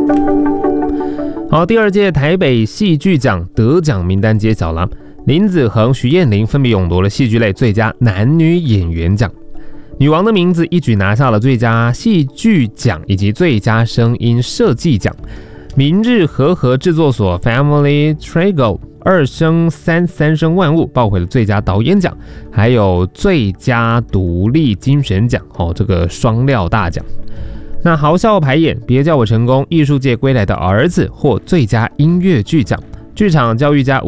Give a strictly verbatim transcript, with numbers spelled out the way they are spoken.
好，第二届台北戏剧奖得奖名单揭晓了，林子恒、徐燕玲分别勇夺了戏剧类最佳男女演员奖。女王的名字一举拿下了最佳戏剧奖以及最佳声音设计奖。明日和合制作所 Family Triangle 二声三三声万物抱回了最佳导演奖，还有最佳独立精神奖，哦，这个双料大奖。那豪笑排演，别叫我成功，艺术界归来的儿子获最佳音乐剧奖。剧场教育家